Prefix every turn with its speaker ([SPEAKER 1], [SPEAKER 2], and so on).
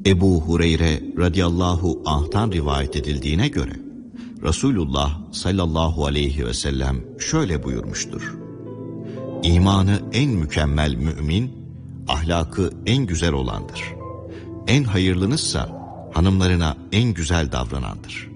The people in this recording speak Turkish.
[SPEAKER 1] Ebu Hureyre radıyallahu anh'tan rivayet edildiğine göre Resulullah sallallahu aleyhi ve sellem şöyle buyurmuştur: İmanı en mükemmel mümin, ahlakı en güzel olandır. En hayırlınızsa hanımlarına en güzel davranandır.